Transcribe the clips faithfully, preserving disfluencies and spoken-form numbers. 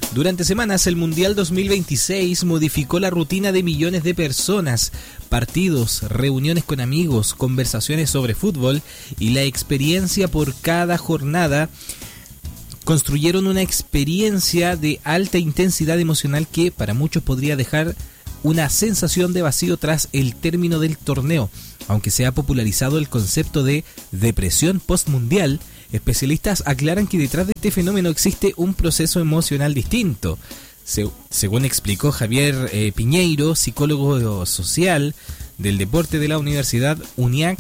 Durante semanas, el Mundial dos mil veintiséis modificó la rutina de millones de personas. Partidos, reuniones con amigos, conversaciones sobre fútbol y la experiencia por cada jornada construyeron una experiencia de alta intensidad emocional que para muchos podría dejar una sensación de vacío tras el término del torneo. Aunque se ha popularizado el concepto de depresión postmundial, especialistas aclaran que detrás de este fenómeno existe un proceso emocional distinto. Se, según explicó Javier eh, Piñeiro, psicólogo social del deporte de la Universidad UNIAC,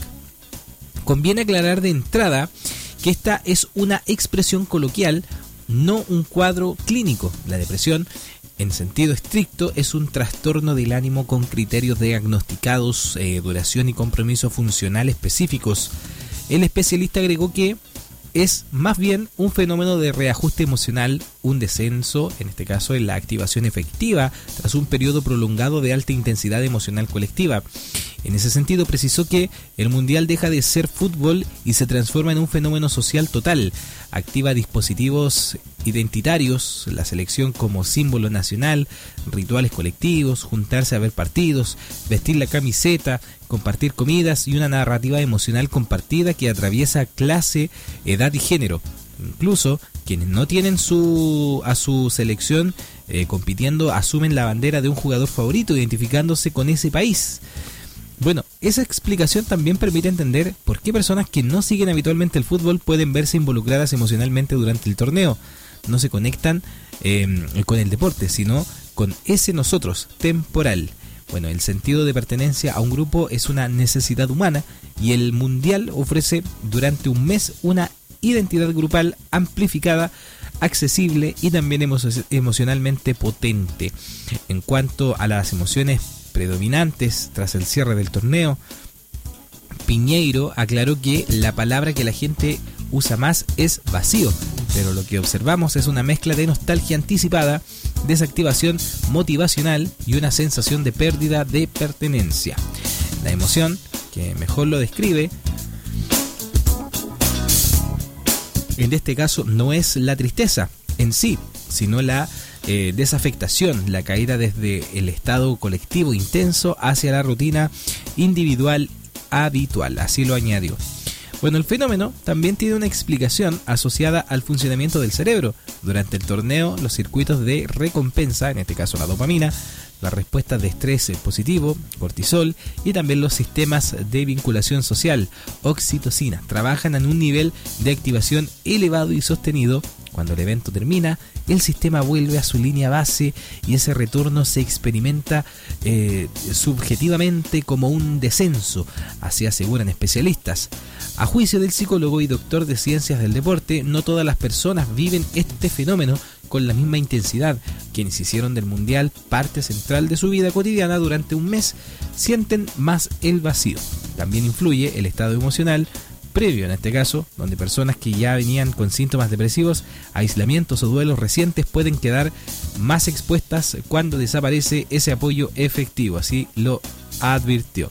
conviene aclarar de entrada que esta es una expresión coloquial, no un cuadro clínico. La depresión, en sentido estricto, es un trastorno del ánimo con criterios diagnosticados, eh, duración y compromiso funcional específicos. El especialista agregó que es más bien un fenómeno de reajuste emocional, un descenso, en este caso en la activación efectiva, tras un periodo prolongado de alta intensidad emocional colectiva. En ese sentido, precisó que el Mundial deja de ser fútbol y se transforma en un fenómeno social total. Activa dispositivos identitarios, la selección como símbolo nacional, rituales colectivos, juntarse a ver partidos, vestir la camiseta, compartir comidas y una narrativa emocional compartida que atraviesa clase, edad y género. Incluso quienes no tienen su a su selección eh, compitiendo asumen la bandera de un jugador favorito, identificándose con ese país. Bueno, esa explicación también permite entender por qué personas que no siguen habitualmente el fútbol pueden verse involucradas emocionalmente durante el torneo. No se conectan eh, con el deporte, sino con ese nosotros temporal. Bueno, el sentido de pertenencia a un grupo es una necesidad humana y el Mundial ofrece durante un mes una identidad grupal amplificada, accesible y también emo- emocionalmente potente. En cuanto a las emociones predominantes tras el cierre del torneo, Piñeiro aclaró que la palabra que la gente usa más es vacío, pero lo que observamos es una mezcla de nostalgia anticipada, desactivación motivacional y una sensación de pérdida de pertenencia. La emoción que mejor lo describe en este caso no es la tristeza en sí, sino la eh, desafectación, la caída desde el estado colectivo intenso hacia la rutina individual habitual, así lo añadió. Bueno, el fenómeno también tiene una explicación asociada al funcionamiento del cerebro. Durante el torneo, los circuitos de recompensa, en este caso la dopamina, las respuestas de estrés positivo, cortisol y también los sistemas de vinculación social, oxitocina, trabajan en un nivel de activación elevado y sostenido. Cuando el evento termina, el sistema vuelve a su línea base y ese retorno se experimenta eh, subjetivamente como un descenso, así aseguran especialistas. A juicio del psicólogo y doctor de ciencias del deporte, no todas las personas viven este fenómeno con la misma intensidad. Quienes hicieron del Mundial parte central de su vida cotidiana durante un mes sienten más el vacío. También influye el estado emocional previo, en este caso, donde personas que ya venían con síntomas depresivos, aislamientos o duelos recientes pueden quedar más expuestas cuando desaparece ese apoyo efectivo, así lo advirtió.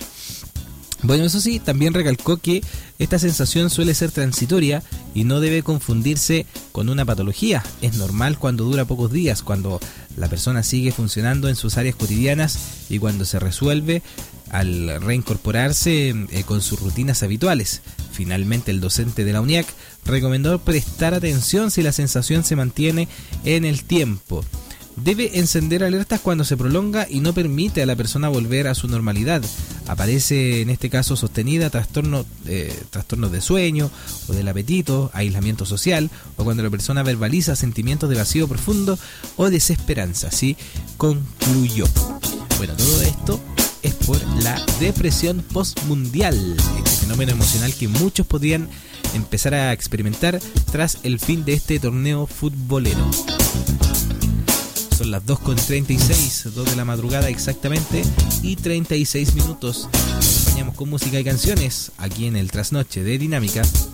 Bueno, eso sí, también recalcó que esta sensación suele ser transitoria y no debe confundirse con una patología. Es normal cuando dura pocos días, cuando la persona sigue funcionando en sus áreas cotidianas y cuando se resuelve al reincorporarse eh, con sus rutinas habituales. Finalmente, el docente de la UNIAC recomendó prestar atención si la sensación se mantiene en el tiempo. Debe encender alertas cuando se prolonga y no permite a la persona volver a su normalidad. Aparece en este caso sostenida trastorno, eh, trastornos de sueño o del apetito, aislamiento social o cuando la persona verbaliza sentimientos de vacío profundo o desesperanza. Así concluyó. Bueno, todo esto es por la depresión postmundial, este fenómeno emocional que muchos podrían empezar a experimentar tras el fin de este torneo futbolero. Son las dos con treinta y seis, dos de la madrugada exactamente y treinta y seis minutos. Nos acompañamos con música y canciones aquí en el Trasnoche de Dinámica